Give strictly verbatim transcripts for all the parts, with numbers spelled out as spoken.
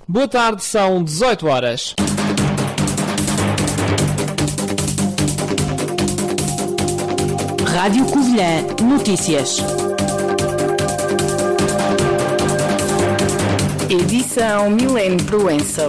Boa tarde, são dezoito horas. Rádio Covilhã Notícias. Edição Milene Proença.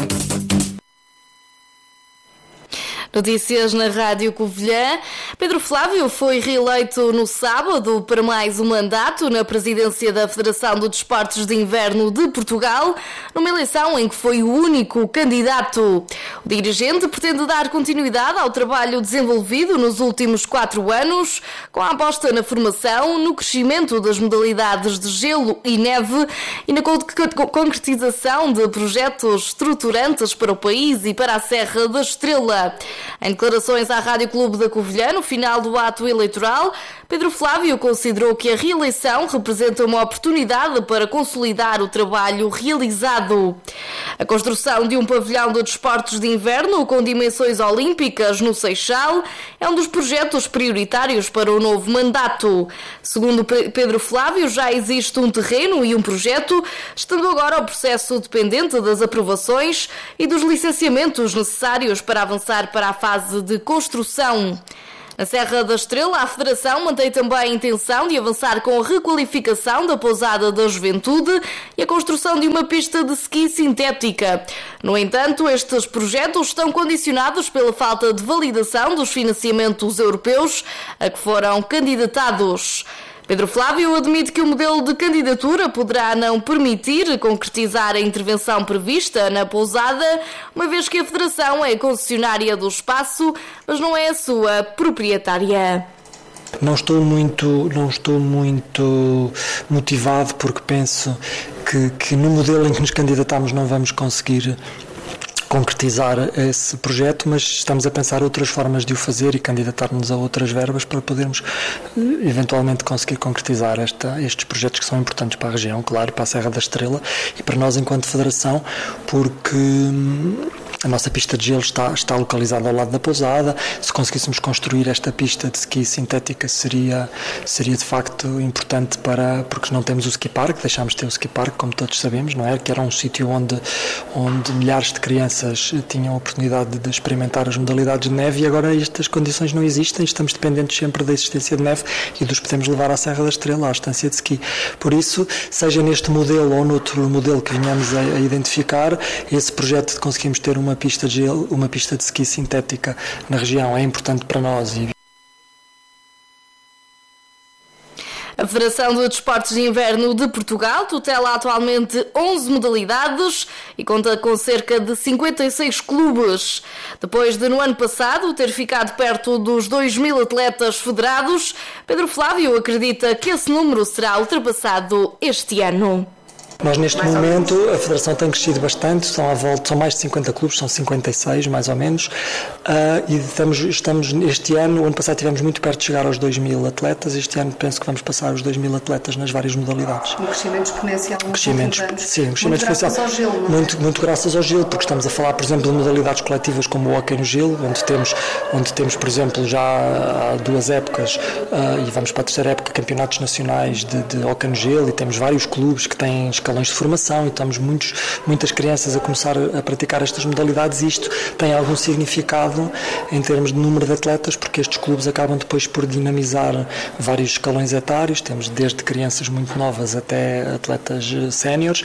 Notícias na Rádio Covilhã. Pedro Flávio foi reeleito no sábado para mais um mandato na presidência da Federação de Desportos de Inverno de Portugal, numa eleição em que foi o único candidato. O dirigente pretende dar continuidade ao trabalho desenvolvido nos últimos quatro anos, com a aposta na formação, no crescimento das modalidades de gelo e neve e na concretização de projetos estruturantes para o país e para a Serra da Estrela. Em declarações à Rádio Clube da Covilhã, no final do ato eleitoral, Pedro Flávio considerou que a reeleição representa uma oportunidade para consolidar o trabalho realizado. A construção de um pavilhão de desportos de inverno com dimensões olímpicas no Seixal é um dos projetos prioritários para o novo mandato. Segundo Pedro Flávio, já existe um terreno e um projeto, estando agora o processo dependente das aprovações e dos licenciamentos necessários para avançar para a fase de construção. Na Serra da Estrela, a Federação mantém também a intenção de avançar com a requalificação da pousada da Juventude e a construção de uma pista de ski sintética. No entanto, estes projetos estão condicionados pela falta de validação dos financiamentos europeus a que foram candidatados. Pedro Flávio admite que o modelo de candidatura poderá não permitir concretizar a intervenção prevista na pousada, uma vez que a Federação é concessionária do espaço, mas não é a sua proprietária. Não estou muito, não estou muito motivado porque penso que, que no modelo em que nos candidatamos não vamos conseguir concretizar esse projeto, mas estamos a pensar outras formas de o fazer e candidatar-nos a outras verbas para podermos eventualmente conseguir concretizar esta, estes projetos que são importantes para a região, claro, para a Serra da Estrela e para nós enquanto Federação, porque a nossa pista de gelo está, está localizada ao lado da pousada. Se conseguíssemos construir esta pista de ski sintética seria, seria de facto importante para, porque não temos o ski park, deixámos de ter o ski park, como todos sabemos, não é? Que era um sítio onde, onde milhares de crianças tinham a oportunidade de experimentar as modalidades de neve e agora estas condições não existem, estamos dependentes sempre da existência de neve e dos podemos levar à Serra da Estrela, à estância de ski. Por isso, seja neste modelo ou noutro modelo que venhamos a, a identificar, esse projeto de conseguirmos ter uma pista de gelo, uma pista de ski sintética na região é importante para nós. A Federação de Desportos de Inverno de Portugal tutela atualmente onze modalidades e conta com cerca de cinquenta e seis clubes. Depois de, no ano passado, ter ficado perto dos dois mil atletas federados, Pedro Flávio acredita que esse número será ultrapassado este ano. Nós neste mais momento a Federação tem crescido bastante, são, à volta, são mais de cinquenta clubes, são cinquenta e seis mais ou menos, uh, e estamos, estamos este ano, o ano passado estivemos muito perto de chegar aos dois mil atletas, este ano penso que vamos passar os dois mil atletas nas várias modalidades. Um crescimento exponencial nos crescimento, últimos anos. Sim, um crescimento muito exponencial. Graças ao gelo, muito, muito graças ao gelo, porque estamos a falar, por exemplo, de modalidades coletivas como o hóquei no gelo, onde temos, onde temos, por exemplo, já há duas épocas, uh, e vamos para a terceira época, campeonatos nacionais de, de hóquei no gelo, e temos vários clubes que têm escalões de formação, e estamos muitos, muitas crianças a começar a praticar estas modalidades e isto tem algum significado em termos de número de atletas, porque estes clubes acabam depois por dinamizar vários escalões etários, temos desde crianças muito novas até atletas séniores.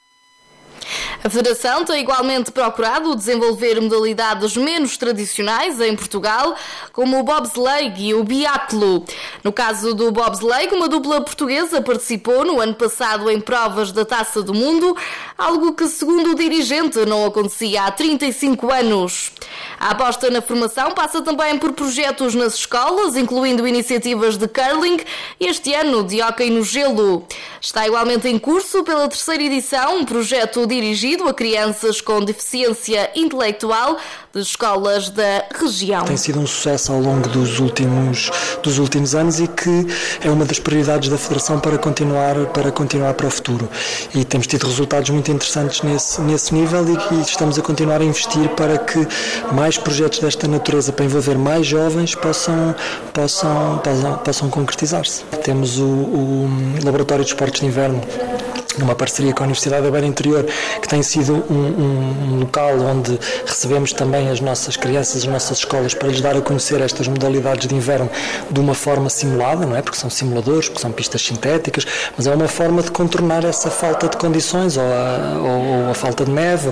A Federação tem igualmente procurado desenvolver modalidades menos tradicionais em Portugal, como o bobsleigh e o biatlo. No caso do bobsleigh, uma dupla portuguesa participou no ano passado em provas da Taça do Mundo, algo que, segundo o dirigente, não acontecia há trinta e cinco anos. A aposta na formação passa também por projetos nas escolas, incluindo iniciativas de curling e este ano de hóquei no gelo. Está igualmente em curso, pela terceira edição, um projeto dirigido a crianças com deficiência intelectual de escolas da região. Tem sido um sucesso ao longo dos últimos, dos últimos anos e que é uma das prioridades da Federação para continuar, para continuar para o futuro. E temos tido resultados muito interessantes nesse, nesse nível e, e estamos a continuar a investir para que mais projetos desta natureza, para envolver mais jovens, possam, possam, possam, possam concretizar-se. Temos o, o Laboratório de Esportes de Inverno numa parceria com a Universidade da Beira Interior, que tem sido um, um, um local onde recebemos também as nossas crianças, as nossas escolas, para lhes dar a conhecer estas modalidades de inverno de uma forma simulada, não é? Porque são simuladores, porque são pistas sintéticas, mas é uma forma de contornar essa falta de condições ou a, ou, ou a falta de neve.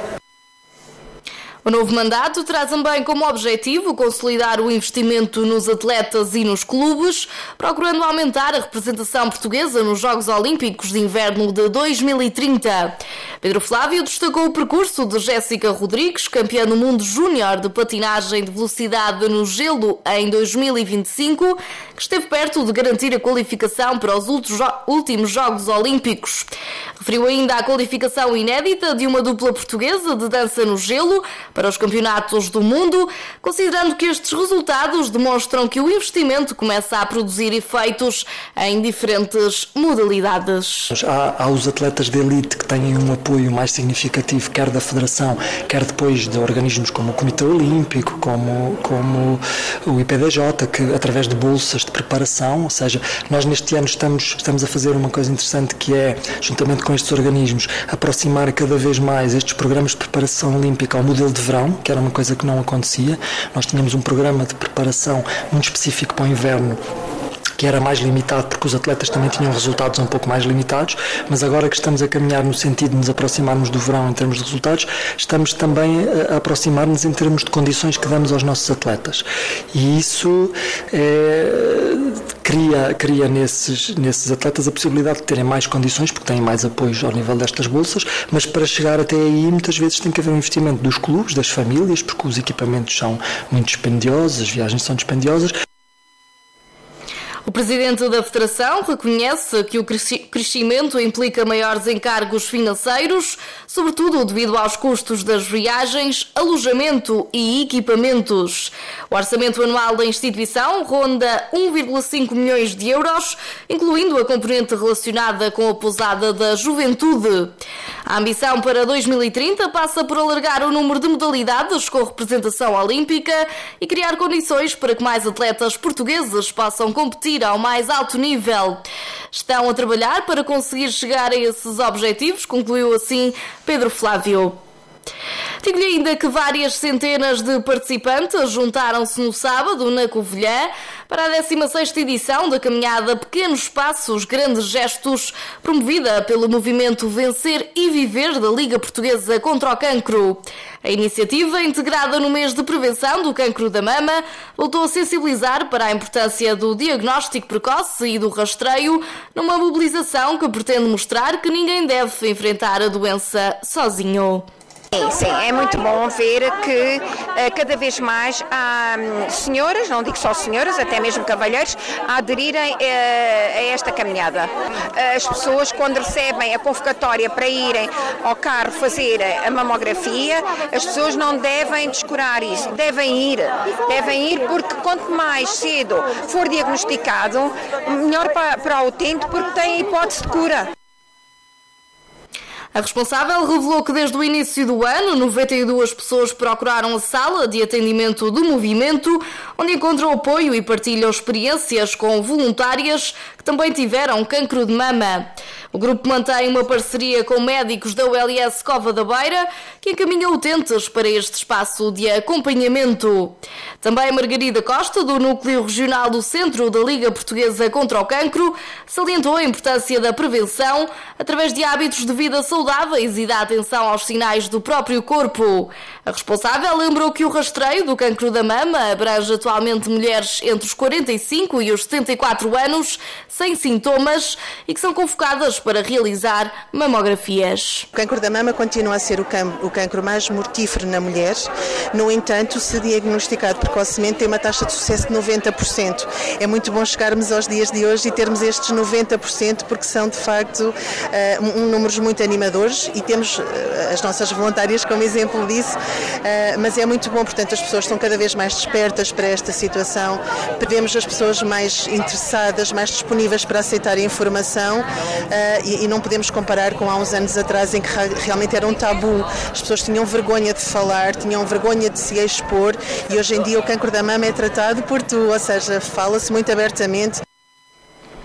O novo mandato traz também como objetivo consolidar o investimento nos atletas e nos clubes, procurando aumentar a representação portuguesa nos Jogos Olímpicos de Inverno de dois mil e trinta. Pedro Flávio destacou o percurso de Jéssica Rodrigues, campeã do mundo júnior de patinagem de velocidade no gelo em dois mil e vinte e cinco, que esteve perto de garantir a qualificação para os últimos Jogos Olímpicos. Referiu ainda a qualificação inédita de uma dupla portuguesa de dança no gelo para os campeonatos do mundo, considerando que estes resultados demonstram que o investimento começa a produzir efeitos em diferentes modalidades. Há, há os atletas de elite que têm um apoio mais significativo, quer da Federação, quer depois de organismos como o Comitê Olímpico, como, como o I P D J, que através de bolsas de preparação, ou seja, nós neste ano estamos, estamos a fazer uma coisa interessante, que é, juntamente com estes organismos, aproximar cada vez mais estes programas de preparação olímpica ao modelo de verão, que era uma coisa que não acontecia. Nós tínhamos um programa de preparação muito específico para o inverno, que era mais limitado, porque os atletas também tinham resultados um pouco mais limitados, mas agora que estamos a caminhar no sentido de nos aproximarmos do verão em termos de resultados, estamos também a aproximar-nos em termos de condições que damos aos nossos atletas. E isso é, cria, cria nesses, nesses atletas a possibilidade de terem mais condições, porque têm mais apoios ao nível destas bolsas, mas para chegar até aí muitas vezes tem que haver um investimento dos clubes, das famílias, porque os equipamentos são muito dispendiosos, as viagens são dispendiosas. O presidente da Federação reconhece que o crescimento implica maiores encargos financeiros, sobretudo devido aos custos das viagens, alojamento e equipamentos. O orçamento anual da instituição ronda um vírgula cinco milhões de euros, incluindo a componente relacionada com a pousada da juventude. A ambição para dois mil e trinta passa por alargar o número de modalidades com representação olímpica e criar condições para que mais atletas portugueses possam competir ao mais alto nível. Estão a trabalhar para conseguir chegar a esses objetivos, concluiu assim Pedro Flávio. Digo-lhe ainda que várias centenas de participantes juntaram-se no sábado na Covilhã para a décima sexta edição da caminhada Pequenos Passos, Grandes Gestos, promovida pelo movimento Vencer e Viver da Liga Portuguesa contra o Cancro. A iniciativa, integrada no mês de prevenção do cancro da mama, voltou a sensibilizar para a importância do diagnóstico precoce e do rastreio, numa mobilização que pretende mostrar que ninguém deve enfrentar a doença sozinho. Sim, sim, é muito bom ver que uh, cada vez mais há um, senhoras, não digo só senhoras, até mesmo cavalheiros, a aderirem uh, a esta caminhada. Uh, as pessoas, quando recebem a convocatória para irem ao carro fazer a mamografia, as pessoas não devem descurar isso, devem ir, devem ir porque quanto mais cedo for diagnosticado, melhor para, para o utente, porque tem a hipótese de cura. A responsável revelou que desde o início do ano, noventa e duas pessoas procuraram a sala de atendimento do movimento, onde encontram apoio e partilham experiências com voluntárias que também tiveram cancro de mama. O grupo mantém uma parceria com médicos da U L S Cova da Beira, que encaminham utentes para este espaço de acompanhamento. Também Margarida Costa, do Núcleo Regional do Centro da Liga Portuguesa contra o Cancro, salientou a importância da prevenção através de hábitos de vida saudáveis e da atenção aos sinais do próprio corpo. A responsável lembrou que o rastreio do cancro da mama abrange atualmente mulheres entre os quarenta e cinco e os setenta e quatro anos, sem sintomas, e que são convocadas para realizar mamografias. O cancro da mama continua a ser o, cam- o cancro mais mortífero na mulher. No entanto, se diagnosticado precocemente, tem uma taxa de sucesso de noventa por cento. É muito bom chegarmos aos dias de hoje e termos estes noventa por cento, porque são, de facto, uh, um, um números muito animadores, e temos uh, as nossas voluntárias como exemplo disso, uh, mas é muito bom, portanto, as pessoas estão cada vez mais despertas para esta situação, pedimos as pessoas mais interessadas, mais disponíveis para aceitar a informação, uh, e, e não podemos comparar com há uns anos atrás em que realmente era um tabu, as pessoas tinham vergonha de falar, tinham vergonha de se expor, e hoje em dia o cancro da mama é tratado por tu, ou seja, fala-se muito abertamente.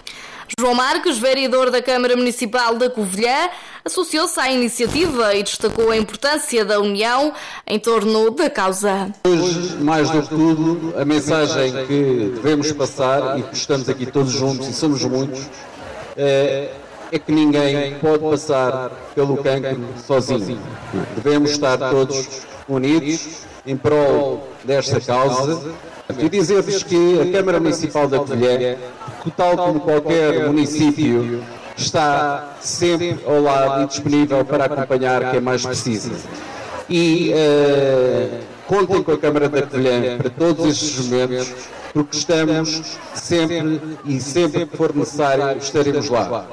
João Marques, vereador da Câmara Municipal da Covilhã, associou-se à iniciativa e destacou a importância da união em torno da causa. Hoje, mais do que tudo, a mensagem que devemos passar, e que estamos aqui todos juntos e somos muitos, é, é que ninguém pode passar pelo cancro sozinho. Devemos estar todos unidos em prol desta causa. E dizer-vos que a Câmara Municipal da Covilhã, tal como qualquer município, está sempre ao lado e disponível para acompanhar quem mais precisa. E uh, contem com a Câmara da Covilhã para todos estes momentos, porque estamos sempre e sempre que for necessário estaremos lá.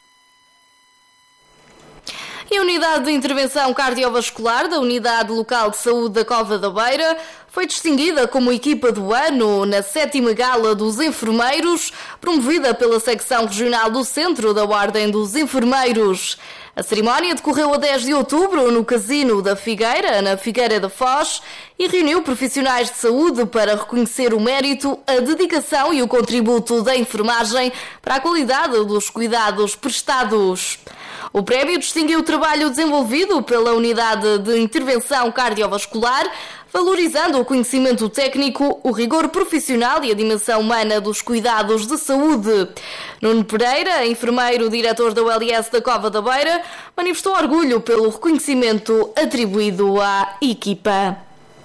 E a Unidade de Intervenção Cardiovascular da Unidade Local de Saúde da Cova da Beira foi distinguida como equipa do ano na sétima Gala dos Enfermeiros, promovida pela Secção Regional do Centro da Ordem dos Enfermeiros. A cerimónia decorreu a dez de outubro no Casino da Figueira, na Figueira da Foz, e reuniu profissionais de saúde para reconhecer o mérito, a dedicação e o contributo da enfermagem para a qualidade dos cuidados prestados. O prémio distinguiu o trabalho desenvolvido pela Unidade de Intervenção Cardiovascular, valorizando o conhecimento técnico, o rigor profissional e a dimensão humana dos cuidados de saúde. Nuno Pereira, enfermeiro diretor da U L S da Cova da Beira, manifestou orgulho pelo reconhecimento atribuído à equipa.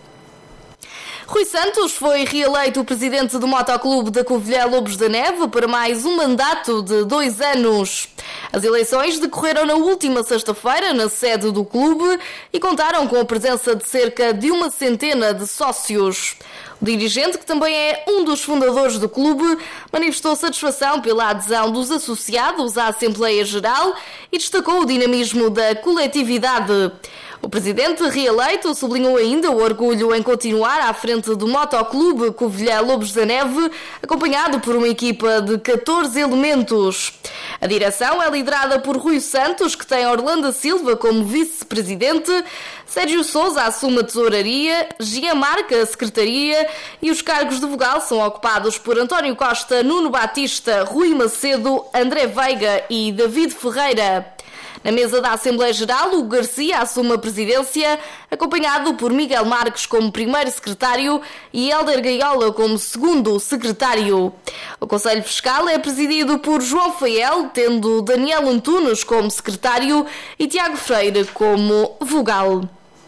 Rui Santos foi reeleito presidente do Motoclube da Covilhã Lobos da Neve para mais um mandato de dois anos. As eleições decorreram na última sexta-feira na sede do clube e contaram com a presença de cerca de uma centena de sócios. O dirigente, que também é um dos fundadores do clube, manifestou satisfação pela adesão dos associados à Assembleia Geral e destacou o dinamismo da coletividade. O presidente reeleito sublinhou ainda o orgulho em continuar à frente do Motoclube Covilhã Lobos da Neve, acompanhado por uma equipa de catorze elementos. A direção é liderada por Rui Santos, que tem Orlando Silva como vice-presidente, Sérgio Sousa assume a tesouraria, Gia Marca a secretaria e os cargos de vogal são ocupados por António Costa, Nuno Batista, Rui Macedo, André Veiga e David Ferreira. Na mesa da Assembleia Geral, o Garcia assume a presidência, acompanhado por Miguel Marques como primeiro secretário e Hélder Gaiola como segundo secretário. O Conselho Fiscal é presidido por João Fael, tendo Daniel Antunes como secretário e Tiago Freire como vogal.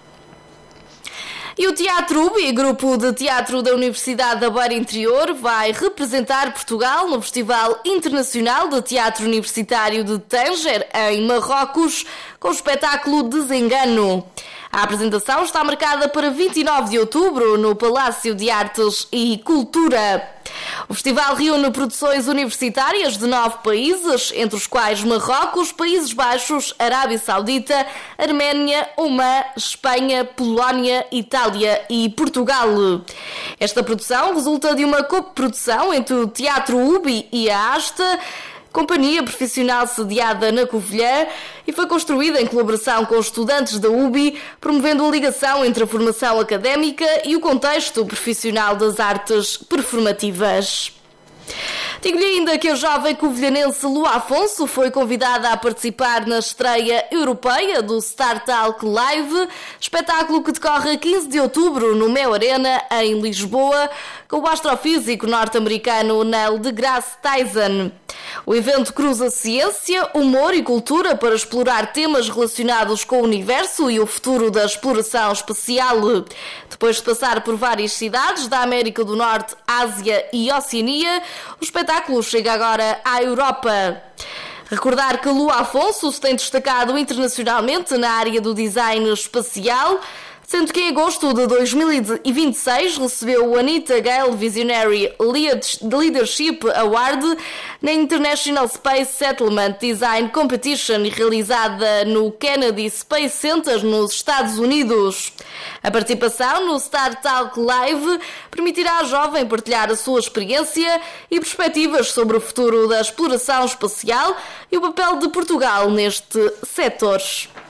E o Teatro Ubi, grupo de teatro da Universidade da Beira Interior, vai representar Portugal no Festival Internacional de Teatro Universitário de Tanger, em Marrocos, com o espetáculo Desengano. A apresentação está marcada para vinte e nove de outubro no Palácio de Artes e Cultura. O festival reúne produções universitárias de nove países, entre os quais Marrocos, Países Baixos, Arábia Saudita, Arménia, Omã, Espanha, Polónia, Itália e Portugal. Esta produção resulta de uma coprodução entre o Teatro Ubi e a Asta, companhia profissional sediada na Covilhã, e foi construída em colaboração com estudantes da U B I, promovendo a ligação entre a formação académica e o contexto profissional das artes performativas. Digo-lhe ainda que a jovem covilhanense Lua Afonso foi convidada a participar na estreia europeia do Star Talk Live, espetáculo que decorre a quinze de outubro no Mel Arena, em Lisboa, com o astrofísico norte-americano Neil deGrasse Tyson. O evento cruza ciência, humor e cultura para explorar temas relacionados com o universo e o futuro da exploração espacial. Depois de passar por várias cidades da América do Norte, Ásia e Oceania, o espetáculo chega agora à Europa. Recordar que Lua Afonso se tem destacado internacionalmente na área do design espacial, sendo que em agosto de dois mil e vinte e seis recebeu o Anita Gale Visionary Leadership Award na International Space Settlement Design Competition, realizada no Kennedy Space Center nos Estados Unidos. A participação no Star Talk Live permitirá à jovem partilhar a sua experiência e perspectivas sobre o futuro da exploração espacial e o papel de Portugal neste setor.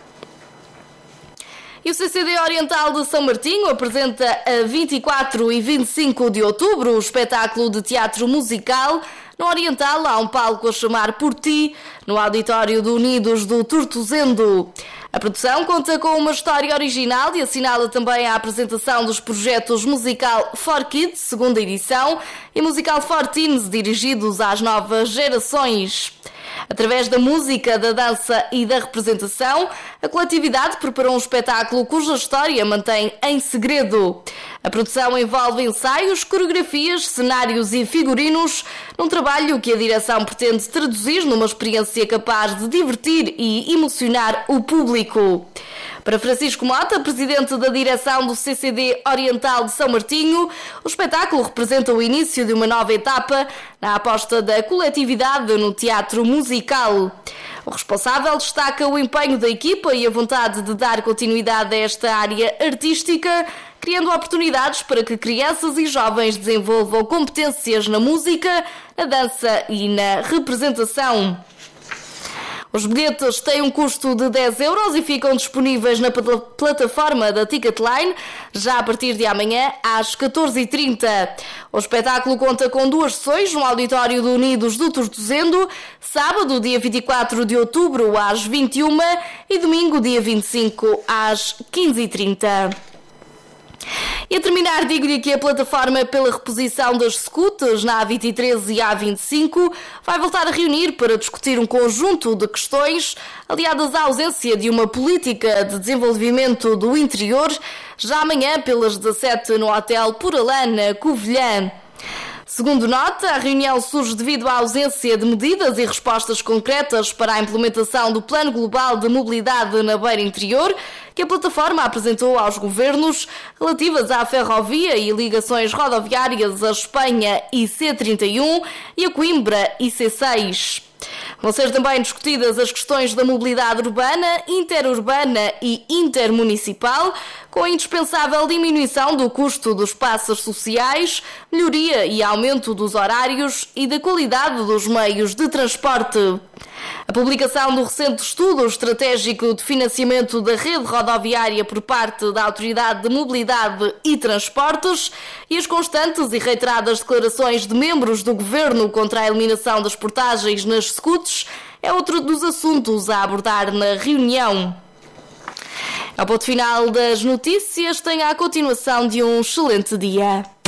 E o C C D Oriental de São Martinho apresenta a vinte e quatro e vinte e cinco de outubro o espetáculo de teatro musical No Oriental há um palco a chamar Por Ti, no auditório do Unidos do Tortozendo. A produção conta com uma história original e assinala também a apresentação dos projetos Musical for Kids, segunda edição, e Musical for Teens, dirigidos às novas gerações. Através da música, da dança e da representação, a coletividade preparou um espetáculo cuja história mantém em segredo. A produção envolve ensaios, coreografias, cenários e figurinos, num trabalho que a direção pretende traduzir numa experiência capaz de divertir e emocionar o público. Para Francisco Mota, presidente da direção do C C D Oriental de São Martinho, o espetáculo representa o início de uma nova etapa na aposta da coletividade no teatro musical. O responsável destaca o empenho da equipa e a vontade de dar continuidade a esta área artística, criando oportunidades para que crianças e jovens desenvolvam competências na música, na dança e na representação. Os bilhetes têm um custo de dez euros e ficam disponíveis na plataforma da Ticketline já a partir de amanhã às catorze e trinta. O espetáculo conta com duas sessões no auditório do Unidos do Tortozendo, sábado, dia vinte e quatro de outubro, às vinte e uma e domingo, dia vinte e cinco, às quinze e trinta. E a terminar, digo-lhe que a plataforma pela reposição das scouts na A vinte e três e A vinte e cinco vai voltar a reunir para discutir um conjunto de questões aliadas à ausência de uma política de desenvolvimento do interior, já amanhã pelas dezassete no Hotel Puralã, na Covilhã. Segundo nota, a reunião surge devido à ausência de medidas e respostas concretas para a implementação do Plano Global de Mobilidade na Beira Interior, que a plataforma apresentou aos governos, relativas à ferrovia e ligações rodoviárias a Espanha I C trinta e um e a Coimbra I C seis. Vão ser também discutidas as questões da mobilidade urbana, interurbana e intermunicipal, com a indispensável diminuição do custo dos passos sociais, melhoria e aumento dos horários e da qualidade dos meios de transporte. A publicação do recente estudo estratégico de financiamento da rede rodoviária por parte da Autoridade de Mobilidade e Transportes e as constantes e reiteradas declarações de membros do Governo contra a eliminação das portagens nas scouts é outro dos assuntos a abordar na reunião. Ao ponto final das notícias, tenha a continuação de um excelente dia.